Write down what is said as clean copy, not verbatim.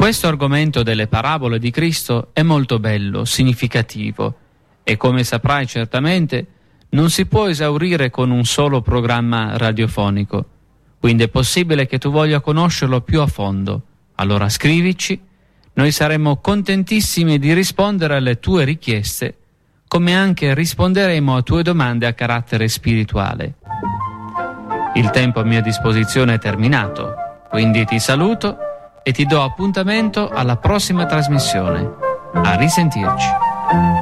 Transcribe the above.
Questo argomento delle parabole di Cristo è molto bello, significativo e, come saprai certamente, non si può esaurire con un solo programma radiofonico. Quindi è possibile che tu voglia conoscerlo più a fondo. Allora scrivici, noi saremo contentissimi di rispondere alle tue richieste, come anche risponderemo a tue domande a carattere spirituale. Il tempo a mia disposizione è terminato, quindi ti saluto e ti do appuntamento alla prossima trasmissione. A risentirci.